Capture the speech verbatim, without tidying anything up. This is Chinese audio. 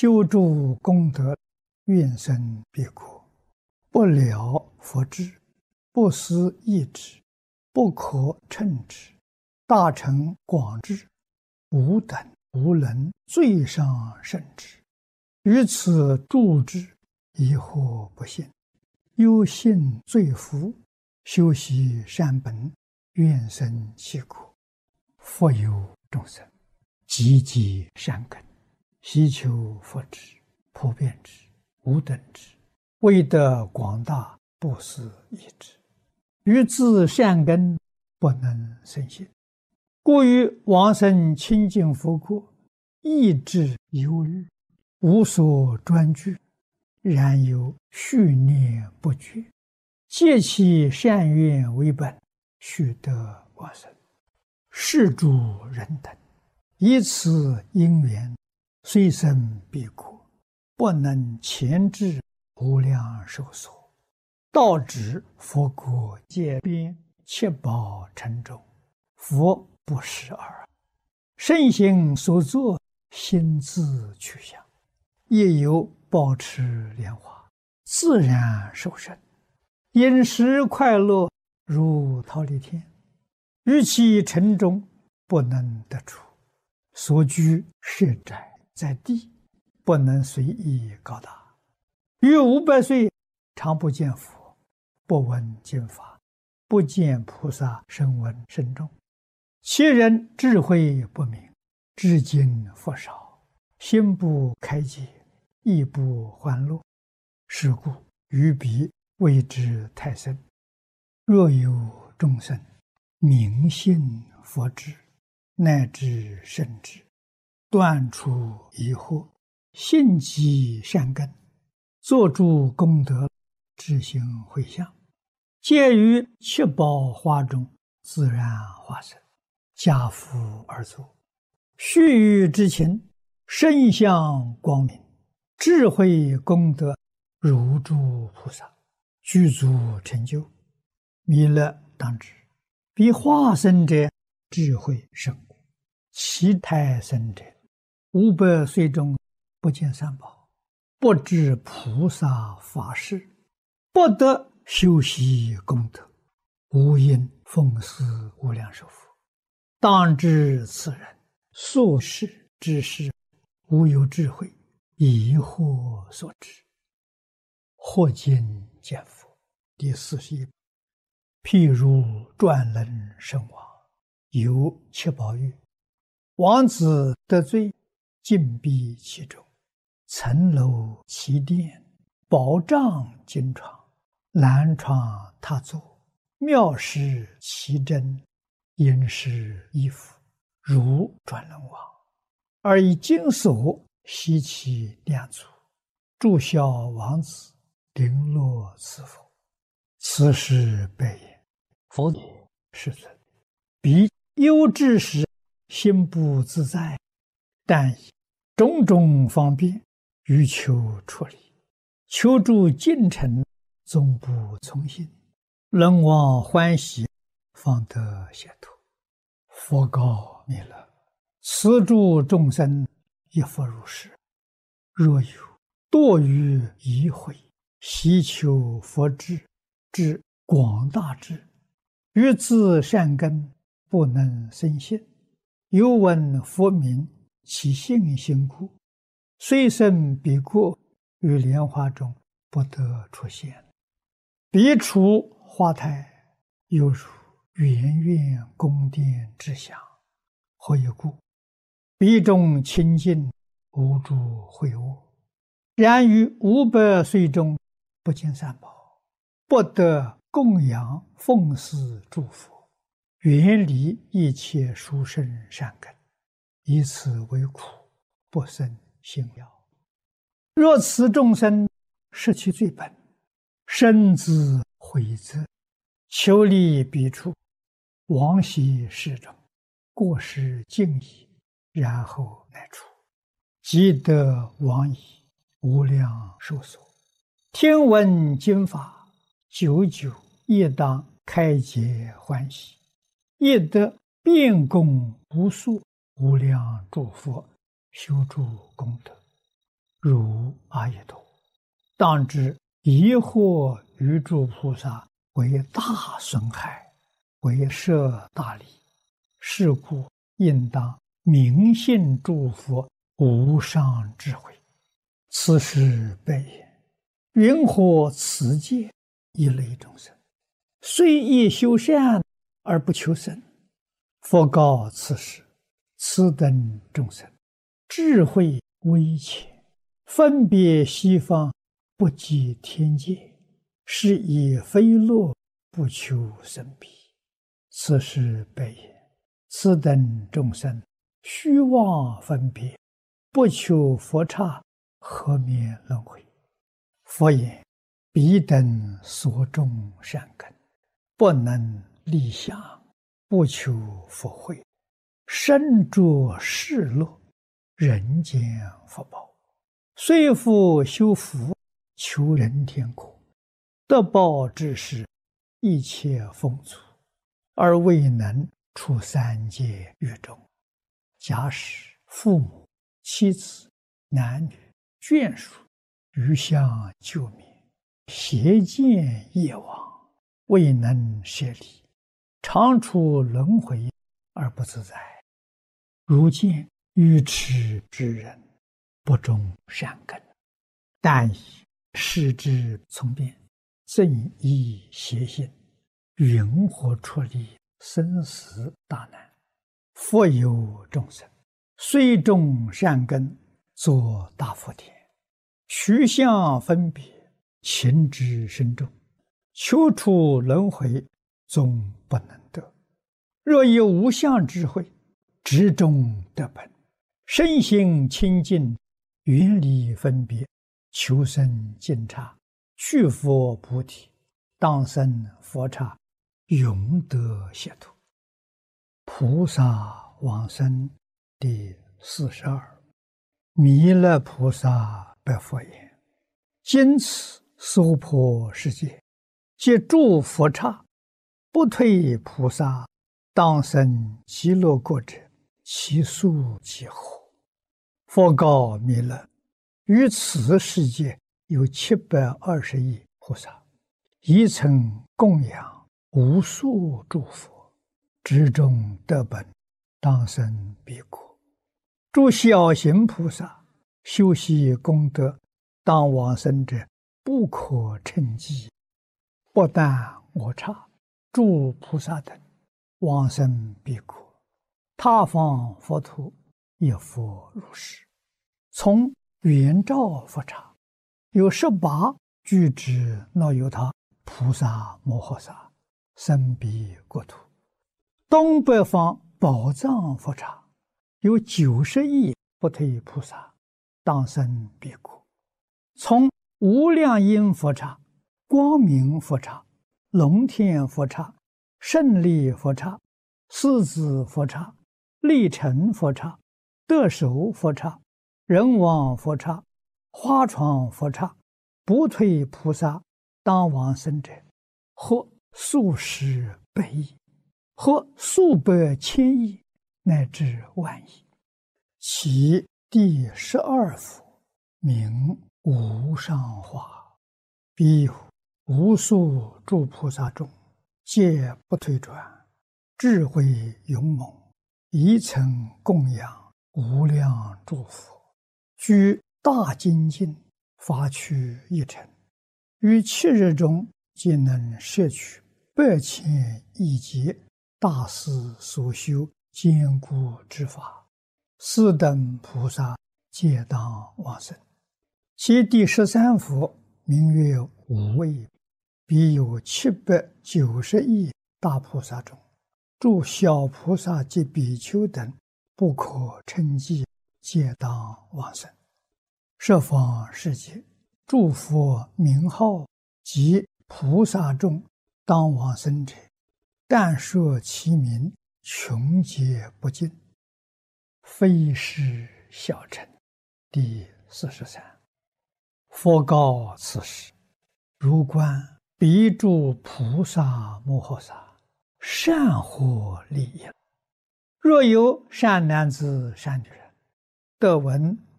修诸功德，愿生彼国。不了佛智，不思议之，不可称之。大乘广智，吾等无能最上甚之。于此助之，疑惑不信。忧信罪福，修习善本，愿生其国。复有众生，积极善根，希求佛智，普遍之，无等之，为得广大，不思议之。于自善根，不能生信，故于往生清净佛国，意志忧虑，无所专具，然有续念不绝，借其善愿为本，须得往生。是诸人等，以此因缘，虽生彼国，不能前至无量寿所，到指佛国界边，七宝城中，佛不识耳。圣行所作，心自去向，亦有保持莲花，自然受生，饮食快乐，如忉利天。于其城中，不能得出，所居设宅在地，不能随意高大。于五百岁，常不见佛，不闻经法，不见菩萨声闻声众。其人智慧不明，知经佛少，心不开解，意不欢乐。是故于彼谓之太深。若有众生明信佛智，乃至圣智，断除疑惑，信积善根，作诸功德，志行回向，皆于七宝花中自然化身，家福而作。须臾之情，身相光明，智慧功德如诸菩萨，具足成就。弥勒当知，彼化身者智慧甚广，其胎生者五百岁中不见三宝，不知菩萨法事，不得修习功德，无因奉祀无量寿佛。当知此人所事之事，无有智慧，疑惑所致。或今见佛第四十一。譬如转轮圣王，有七宝玉，王子得罪，禁闭其中，层楼其殿，宝帐金床，蓝床榻座，妙饰其珍，殷实衣服，如转轮王，而以金锁悉其两足，祝孝王子，绫罗赐佛。此时白言：佛也，世尊，彼忧之时，心不自在，但以种种方便，欲求出离，求助进程，总不从心，人望欢喜，方得解脱。佛告弥勒：此诸众生亦复如是。若有堕于疑慧，希求佛智之广大智，于自善根，不能生信，有闻佛名，其信心故，虽生彼国，于莲花中不得出现。彼处花台，犹如圆圆宫殿之祥。何以故？彼中清净，无诸秽恶。然于五百岁中，不见三宝，不得供养奉祀诸佛，远离一切殊胜善根，以此为苦，不生信要。若此众生失其罪本，深自悔责，求离彼处，往昔世中，过失尽已，然后乃出，即得往矣，无量寿所。听闻经法，久久亦当开解欢喜，亦得遍供无数无量诸佛，修诸功德。 如阿逸多，当知疑惑于诸菩萨为大损害，为摄大利。是故应当明信诸佛无上智慧。此时悲言：云何此界一类众生，虽亦修善而不求生？佛告此时：此等众生智慧微浅，分别西方，不及天界，是以非乐不求生彼。此时悲言：此等众生虚妄分别，不求佛刹，何免轮回？佛言：彼等所种善根，不能立想，不求佛慧，身着世乐，人间福报，虽复修福，求人天国，得报之时，一切丰足，而未能出三界狱中。假使父母、妻子、男女、眷属余相救灭，邪见业往，未能舍离，常处轮回而不自在。如见愚痴之人，不种善根，但以视之从变，正依邪心，云何出离生死大难？复有众生，虽种善根，作大福田，取相分别，情之深重，求出轮回，终不能得。若有无相智慧，执中得本，身心清净，远离分别，求生净刹，去佛菩提，当生佛刹，永得解脱。菩萨往生第四十二。弥勒菩萨白佛言：今此娑婆世界，皆诸佛刹，不退菩萨，当生极乐国者，其数几何？佛告弥勒：于此世界有七百二十亿菩萨，一曾供养无数诸佛，执中得本，当生彼国。诸小行菩萨修习功德，当往生者不可称计。不但我刹，诸菩萨等往生彼国，他方佛土也复如是。从圆照佛刹，有十八具之那由他菩萨摩诃萨生彼国土。东北方宝藏佛刹，有九十亿不退菩萨当生彼国。从无量音佛刹、光明佛刹、龙天佛刹、胜利佛刹、狮子佛刹、力成佛刹、得手佛刹、人王佛刹、花床佛刹，不退菩萨当往生者，或数十百亿，或数百千亿，乃至万亿。其第十二佛名无上化，彼有无数诸菩萨中，皆不退转，智慧勇猛，一曾供养无量诸佛，居大精进，发趣一尘，于七日中皆能摄取百千亿劫大师所修坚固之法，四等菩萨皆当往生。其第十三佛名曰无畏，彼有七百九十亿大菩萨中，诸小菩萨及比丘等不可称计，皆当往生。十方世界诸佛名号及菩萨众当往生者，但说其名，穷皆不尽，非是小乘。第四十三。佛告此时：如观彼诸菩萨摩诃萨，善获利益。若有善男子善女人，得闻